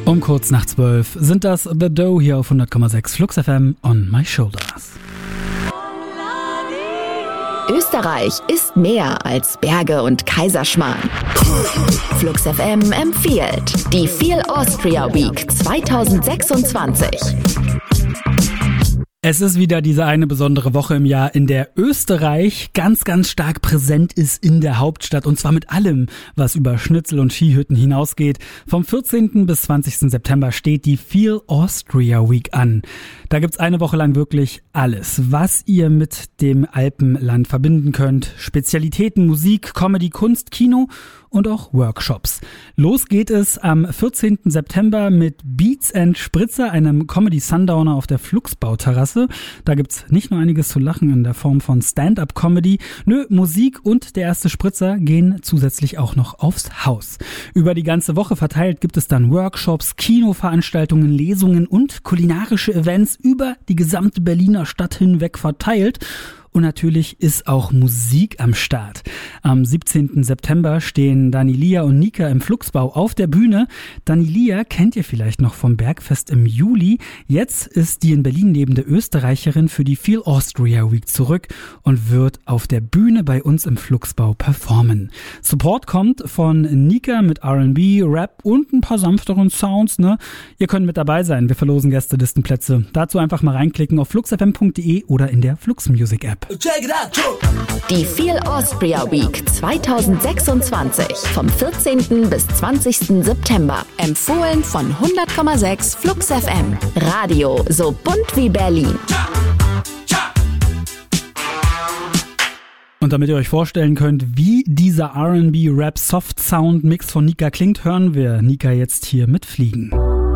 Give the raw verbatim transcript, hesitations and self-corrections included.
Um kurz nach zwölf sind das The Doe hier auf hundert Komma sechs Flux F M on my shoulders. Österreich ist mehr als Berge und Kaiserschmarrn. Flux F M empfiehlt die Feel Austria Week zwanzig sechsundzwanzig. Es ist wieder diese eine besondere Woche im Jahr, in der Österreich ganz, ganz stark präsent ist in der Hauptstadt. Und zwar mit allem, was über Schnitzel und Skihütten hinausgeht. Vom vierzehnten bis zwanzigsten September steht die Feel Austria Week an. Da gibt's eine Woche lang wirklich alles, was ihr mit dem Alpenland verbinden könnt. Spezialitäten, Musik, Comedy, Kunst, Kino und auch Workshops. Los geht es am vierzehnten September mit Beats and Spritzer, einem Comedy-Sundowner auf der Fluxbauterrasse. Da gibt's nicht nur einiges zu lachen in der Form von Stand-up-Comedy. Nö, Musik und der erste Spritzer gehen zusätzlich auch noch aufs Haus. Über die ganze Woche verteilt gibt es dann Workshops, Kinoveranstaltungen, Lesungen und kulinarische Events über die gesamte Berliner Stadt hinweg verteilt. Und natürlich ist auch Musik am Start. Am siebzehnten September stehen Danilia und Nika im Fluxbau auf der Bühne. Danilia kennt ihr vielleicht noch vom Bergfest im Juli. Jetzt ist die in Berlin lebende Österreicherin für die Feel Austria Week zurück und wird auf der Bühne bei uns im Fluxbau performen. Support kommt von Nika mit R and B, Rap und ein paar sanfteren Sounds. Ne? Ihr könnt mit dabei sein. Wir verlosen Gästelistenplätze. Dazu einfach mal reinklicken auf flux f m punkt d e oder in der Flux Music App. Die Feel Austria Week zwanzig sechsundzwanzig vom vierzehnten bis zwanzigsten September. Empfohlen von hundert Komma sechs Flux F M. Radio so bunt wie Berlin. Und damit ihr euch vorstellen könnt, wie dieser R and B Rap Soft Sound Mix von Nika klingt, hören wir Nika jetzt hier mit Fliegen.